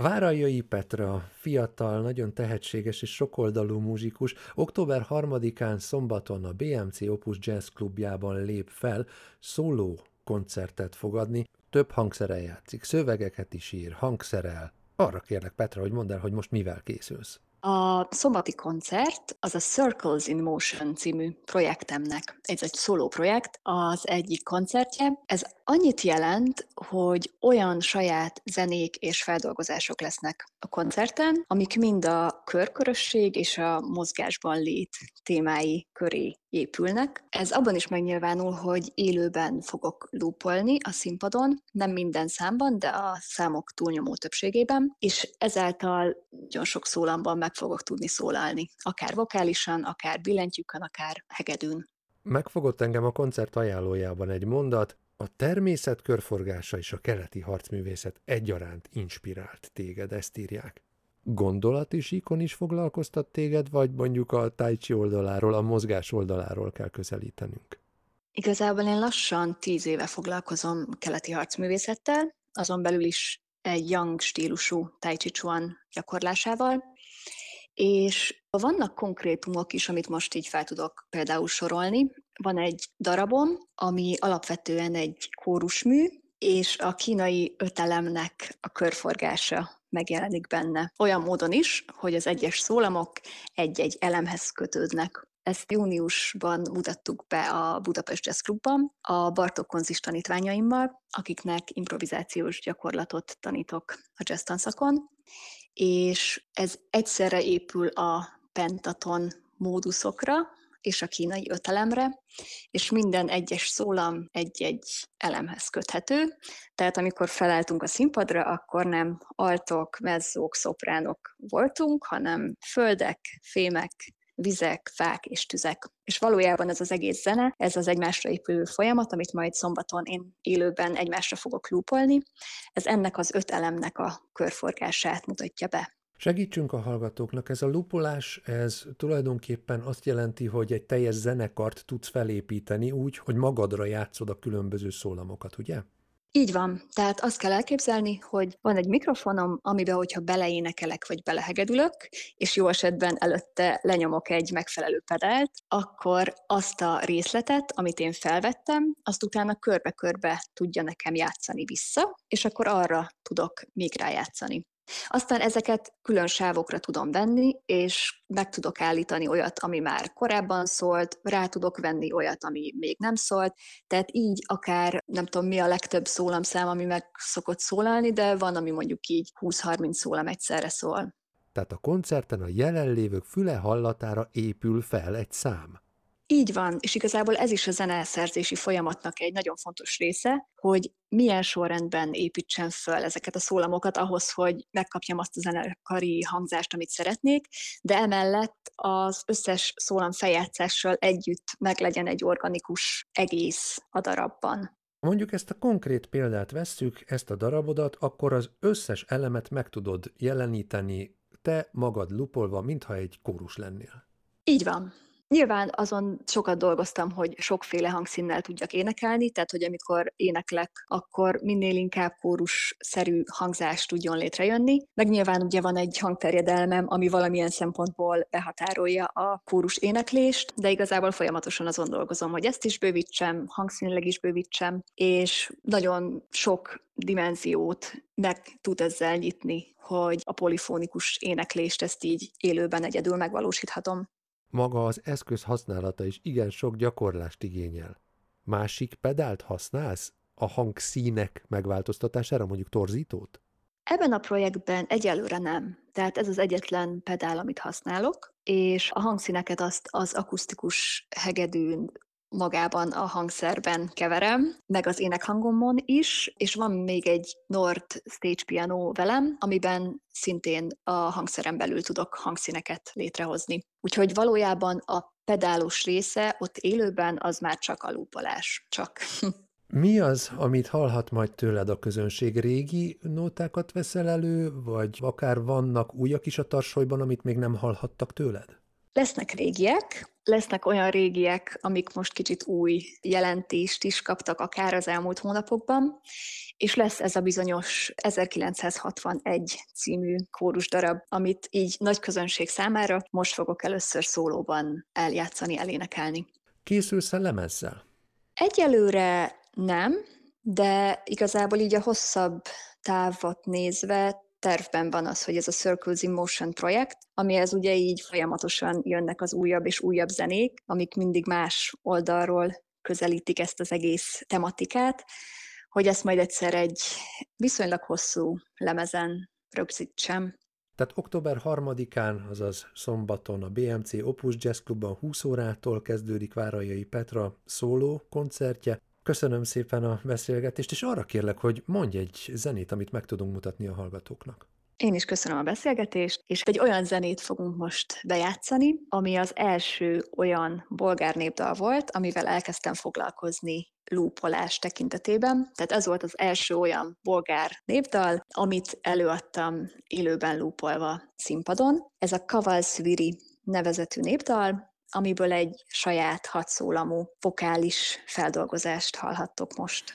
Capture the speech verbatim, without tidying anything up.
Várajai Petra, fiatal, nagyon tehetséges és sokoldalú muzsikus, október harmadikán szombaton a bé em cé Opus Jazz Klubjában lép fel, szóló koncertet fogadni, több hangszerrel játszik, szövegeket is ír, hangszerel. Arra kérlek, Petra, hogy mondd el, hogy most mivel készülsz. A szombati koncert az a Circles in Motion című projektemnek. Ez egy szóló projekt, az egyik koncertje. Ez annyit jelent, hogy olyan saját zenék és feldolgozások lesznek a koncerten, amik mind a körkörösség és a mozgásban lét témái köré épülnek. Ez abban is megnyilvánul, hogy élőben fogok loopolni a színpadon, nem minden számban, de a számok túlnyomó többségében, és ezáltal nagyon sok szólamban meg fogok tudni szólalni, akár vokálisan, akár billentyűkön, akár hegedűn. Megfogott engem a koncert ajánlójában egy mondat: a természet körforgása és a keleti harcművészet egyaránt inspirált téged, ezt írják. Gondolati síkon is foglalkoztat téged, vagy mondjuk a tai chi oldaláról, a mozgás oldaláról kell közelítenünk? Igazából én lassan tíz éve foglalkozom keleti harcművészettel, azon belül is egy yang stílusú tai chi chuan gyakorlásával, és vannak konkrétumok is, amit most így fel tudok például sorolni. Van egy darabom, ami alapvetően egy kórusmű, és a kínai ötelemnek a körforgása megjelenik benne. Olyan módon is, hogy az egyes szólamok egy-egy elemhez kötődnek. Ezt júniusban mutattuk be a Budapest Jazz Klubban a Bartók Konzis tanítványaimmal, akiknek improvizációs gyakorlatot tanítok a jazz tanszakon, és ez egyszerre épül a pentaton móduszokra és a kínai ötelemre, és minden egyes szólam egy-egy elemhez köthető, tehát amikor felálltunk a színpadra, akkor nem altok, mezzók, szopránok voltunk, hanem földek, fémek, vizek, fák és tüzek. És valójában ez az egész zene, ez az egymásra épülő folyamat, amit majd szombaton én élőben egymásra fogok loopolni, ez ennek az öt elemnek a körforgását mutatja be. Segítsünk a hallgatóknak, ez a loopolás, ez tulajdonképpen azt jelenti, hogy egy teljes zenekart tudsz felépíteni úgy, hogy magadra játszod a különböző szólamokat, ugye? Így van. Tehát azt kell elképzelni, hogy van egy mikrofonom, amiben, hogyha beleénekelek vagy belehegedülök, és jó esetben előtte lenyomok egy megfelelő pedált, akkor azt a részletet, amit én felvettem, azt utána körbe-körbe tudja nekem játszani vissza, és akkor arra tudok még rájátszani. Aztán ezeket külön sávokra tudom venni, és meg tudok állítani olyat, ami már korábban szólt, rá tudok venni olyat, ami még nem szólt, tehát így akár nem tudom mi a legtöbb szólamszám, ami meg szokott szólalni, de van, ami mondjuk így húsz-harminc szólam egyszerre szól. Tehát a koncerten a jelenlévők füle hallatára épül fel egy szám. Így van, és igazából ez is a zeneszerzési folyamatnak egy nagyon fontos része, hogy milyen sorrendben építsen föl ezeket a szólamokat ahhoz, hogy megkapjam azt a zenekari hangzást, amit szeretnék, de emellett az összes szólam feljátszással együtt meglegyen egy organikus egész a darabban. Mondjuk ezt a konkrét példát vesszük, ezt a darabodat, akkor az összes elemet meg tudod jeleníteni, te magad lupolva, mintha egy kórus lennél. Így van. Nyilván azon sokat dolgoztam, hogy sokféle hangszínnel tudjak énekelni, tehát hogy amikor éneklek, akkor minél inkább kórusszerű hangzás tudjon létrejönni. Meg nyilván ugye van egy hangterjedelmem, ami valamilyen szempontból behatárolja a kórus éneklést, de igazából folyamatosan azon dolgozom, hogy ezt is bővítsem, hangszínileg is bővítsem, és nagyon sok dimenziót meg tud ezzel nyitni, hogy a polifónikus éneklést ezt így élőben egyedül megvalósíthatom. Maga az eszköz használata is igen sok gyakorlást igényel. Másik pedált használsz a hangszínek megváltoztatására, mondjuk torzítót? Ebben a projektben egyelőre nem. Tehát ez az egyetlen pedál, amit használok, és a hangszíneket azt az akusztikus hegedűn magában a hangszerben keverem, meg az énekhangomon is, és van még egy Nord Stage Piano velem, amiben szintén a hangszeren belül tudok hangszíneket létrehozni. Úgyhogy valójában a pedálos része ott élőben az már csak a loopolás. Csak. Mi az, amit hallhat majd tőled a közönség? Régi nótákat veszel elő, vagy akár vannak újak is a tarsolyban, amit még nem hallhattak tőled? Lesznek régiek, Lesznek olyan régiek, amik most kicsit új jelentést is kaptak akár az elmúlt hónapokban, és lesz ez a bizonyos ezerkilencszázhatvanegy című kórusdarab, amit így nagy közönség számára most fogok először szólóban eljátszani, elénekelni. Készülsz-e lemezzel? Egyelőre nem, de igazából így a hosszabb távot nézve tervben van az, hogy ez a Circles in Motion projekt, amihez ugye így folyamatosan jönnek az újabb és újabb zenék, amik mindig más oldalról közelítik ezt az egész tematikát, hogy ezt majd egyszer egy viszonylag hosszú lemezen rögzítsem. Tehát október harmadikán, azaz szombaton a bé em cé Opus Jazz Clubban húsz órától kezdődik Várajai Petra szóló koncertje. Köszönöm szépen a beszélgetést, és arra kérlek, hogy mondj egy zenét, amit meg tudunk mutatni a hallgatóknak. Én is köszönöm a beszélgetést, és egy olyan zenét fogunk most bejátszani, ami az első olyan bolgár népdal volt, amivel elkezdtem foglalkozni lúpolás tekintetében. Tehát ez volt az első olyan bolgár népdal, amit előadtam élőben lúpolva színpadon. Ez a Kavalszviri nevezetű népdal, amiből egy saját hatszólamú vokális feldolgozást hallhattok most.